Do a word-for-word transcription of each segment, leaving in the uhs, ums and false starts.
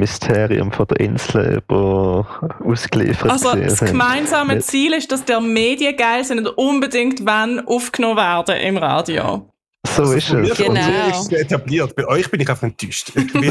Mysterium von der Insel über ausgeliefert. Also das gemeinsame nicht. Ziel ist, dass die Medien geil sind und unbedingt wenn aufgenommen werden im Radio. So also ist es. Genau. Ist etabliert. Bei euch bin ich einfach enttäuscht. Aber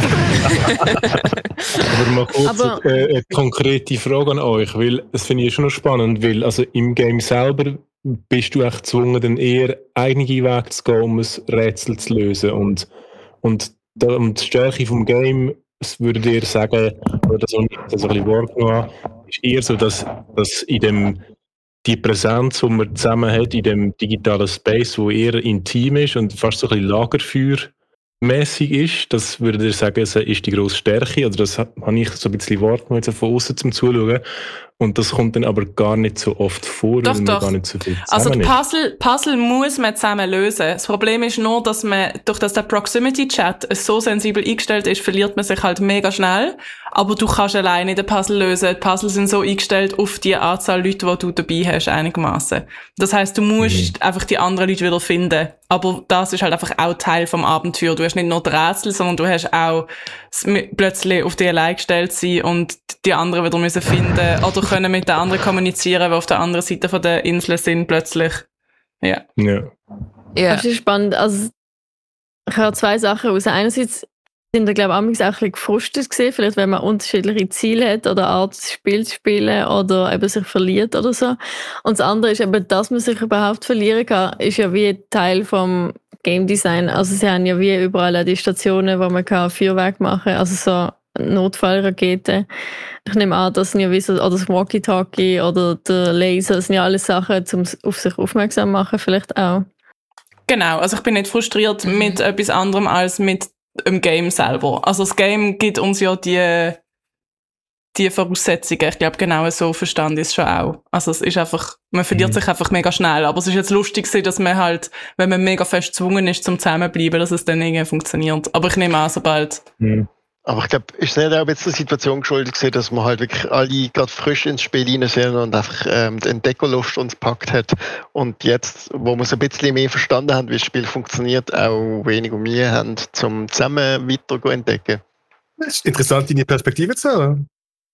mal kurz Aber- eine, eine konkrete Frage an euch, weil das finde ich schon noch spannend, weil also im Game selber bist du echt gezwungen, dann eher eigene Wege zu gehen, um ein Rätsel zu lösen und, und, da, und die Stärke vom Game, das würde ihr sagen, oder das auch nicht so ein bisschen wahrgenommen habe, ist eher so, dass, dass in dem die Präsenz, die man zusammen hat in dem digitalen Space, wo eher intim ist und fast so ein bisschen lagerfeuermäßig ist, das würde ich sagen, das ist die grosse Stärke, oder das habe ich so ein bisschen wahrgenommen, jetzt von außen zum Zuschauen. Und das kommt dann aber gar nicht so oft vor, Doch, weil man doch. gar nicht so viel Also zusammen die ist. Puzzle, Puzzle muss man zusammen lösen. Das Problem ist nur, dass man, durch das der Proximity-Chat so sensibel eingestellt ist, verliert man sich halt mega schnell. Aber du kannst alleine den Puzzle lösen. Die Puzzle sind so eingestellt auf die Anzahl Leute, die du dabei hast, einigermaßen. Das heisst, du musst Mhm. einfach die anderen Leute wieder finden. Aber das ist halt einfach auch Teil vom Abenteuer. Du hast nicht nur die Rätsel, sondern du hast auch das mi- plötzlich auf dich allein gestellt sein und die anderen wieder müssen finden oder können mit den anderen kommunizieren, die auf der anderen Seite von der Insel sind, plötzlich. Ja. Ja. Ja. Das ist spannend. Also, ich habe zwei Sachen raus. Einerseits sind wir, glaube ich, auch ein bisschen gefrustet gewesen, vielleicht wenn man unterschiedliche Ziele hat oder Art, das Spiel zu spielen oder eben sich verliert oder so. Und das andere ist eben, dass man sich überhaupt verlieren kann, ist ja wie Teil vom Game Design. Also sie haben ja wie überall auch die Stationen, wo man kann Feuerwerk machen kann, also so Notfallraketen. Ich nehme an, das sind ja wie so, oder das Walkie-Talkie oder der Laser, das sind ja alles Sachen, um auf sich aufmerksam zu machen, vielleicht auch. Genau, also ich bin nicht frustriert mit etwas anderem als mit dem Game selber. Also das Game gibt uns ja die, die Voraussetzungen. Ich glaube, genau so verstand ich es schon auch. Also es ist einfach, man verliert Mhm. sich einfach mega schnell. Aber es ist jetzt lustig gewesen, dass man halt, wenn man mega fest gezwungen ist zum Zusammenbleiben, dass es dann irgendwie funktioniert. Aber ich nehme an, sobald... Mhm. Aber ich glaube, ist nicht auch jetzt der Situation geschuldet gewesen, dass man halt wirklich alle gerade frisch ins Spiel rein sind und einfach ähm, die Entdeckerlust uns gepackt hat und jetzt, wo wir so ein bisschen mehr verstanden haben, wie das Spiel funktioniert, auch weniger Mühe haben, zum zusammen weiter zu entdecken. Das ist interessant, deine Perspektive zu hören.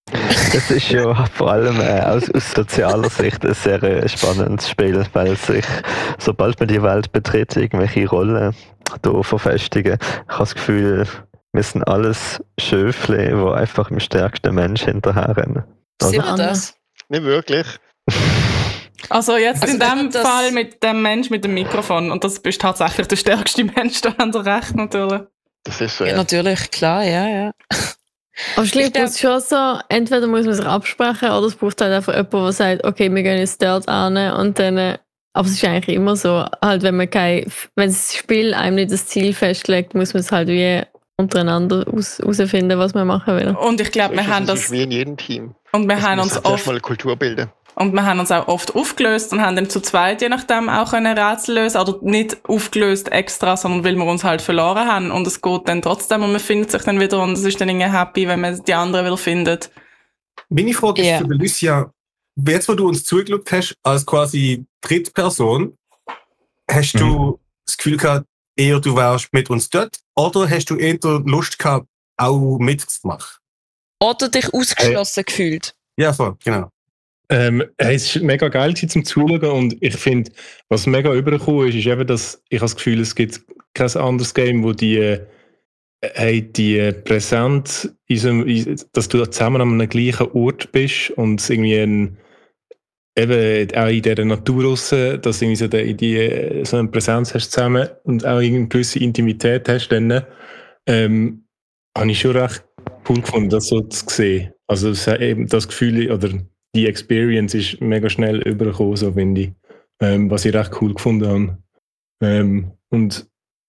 Es ist ja vor allem äh, aus, aus sozialer Sicht ein sehr äh, spannendes Spiel, weil sich, sobald man die Welt betritt, irgendwelche Rollen da verfestigen. Ich habe das Gefühl, wir sind alles Schöfle, die einfach dem stärksten Mensch hinterherrennen. Sind Oder? wir das? Nicht wirklich. Also jetzt Also in wenn dem das- Fall mit dem Mensch mit dem Mikrofon. Und das bist tatsächlich der stärkste Mensch, da haben Sie recht, natürlich. Das ist so. Ja, Ja. natürlich, klar, ja, ja. Aber schlimm Ich glaub- ist schon so, entweder muss man sich absprechen oder es braucht halt einfach jemand, der sagt, okay, wir gehen jetzt dort an und dann, äh, aber es ist eigentlich immer so, halt wenn man kein, wenn das Spiel einem nicht das Ziel festlegt, muss man es halt wie untereinander herausfinden, was man machen will. Und ich glaube, wir Das haben ist das wie in jedem Team. und wir Das haben muss uns halt erst oft mal eine Kultur bilden. und wir haben uns auch oft aufgelöst und haben dann zu zweit je nachdem auch ein Rätsel lösen oder nicht aufgelöst extra, sondern weil wir uns halt verloren haben und es geht dann trotzdem und man findet sich dann wieder und es ist dann irgendwie happy, wenn man die anderen wieder findet. Meine Frage ist Ja. für Lucia, jetzt wo du uns zugeschaut hast, als quasi Drittperson, hast Mhm. du das Gefühl gehabt, eher du wärst mit uns dort, oder hast du eher Lust gehabt, auch mitzumachen? Oder dich ausgeschlossen gefühlt. Ja, voll, genau. Ähm, hey, es ist mega geil gewesen zum Zuschauen und ich finde, was mega übergekommen ist, ist eben, dass ich habe das Gefühl, es gibt kein anderes Game, wo die, äh, hey, die Präsenz, in so, in, dass du zusammen an einem gleichen Ort bist und es irgendwie ein, eben auch in dieser Natur raus, dass du irgendwie so, die, die, so eine Präsenz hast zusammen und auch eine gewisse Intimität hast, dann ähm, habe ich schon recht cool gefunden, das so zu sehen. Also es, eben das Gefühl oder die Experience ist mega schnell übergekommen, so finde ich. Ähm, was ich recht cool gefunden habe. Ähm, und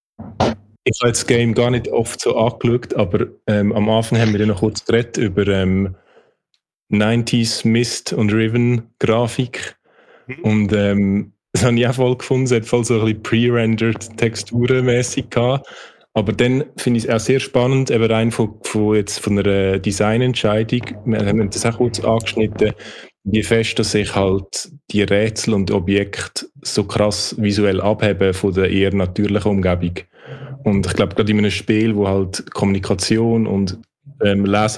ich habe das Game gar nicht oft so angeschaut, aber ähm, am Anfang haben wir ja noch kurz geredet über ähm, neunziger Mist und Riven Grafik. Mhm. Und ähm, das habe ich auch voll gefunden. Es hat voll so ein bisschen pre-rendered Texturenmäßig gehabt. Aber dann finde ich es auch sehr spannend, eben rein von, von, jetzt von einer Designentscheidung, wir haben das auch kurz angeschnitten, wie fest dass sich halt die Rätsel und Objekte so krass visuell abheben von der eher natürlichen Umgebung. Und ich glaube, gerade in einem Spiel, wo halt Kommunikation und ähm, Lesen